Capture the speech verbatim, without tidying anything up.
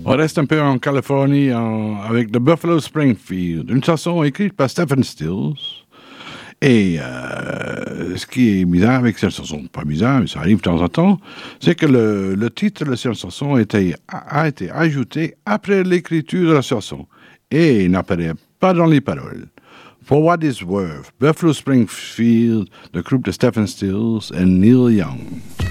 On reste un peu en Californie en- avec The Buffalo Springfield, une chanson écrite par Stephen Stills. Et euh, ce qui est bizarre avec cette chanson, pas bizarre, mais ça arrive de temps en temps, c'est que le, le titre de cette chanson a été, a été ajouté après l'écriture de la chanson et n'apparaît pas dans les paroles. For What It's Worth, Buffalo Springfield, le groupe de Stephen Stills et Neil Young.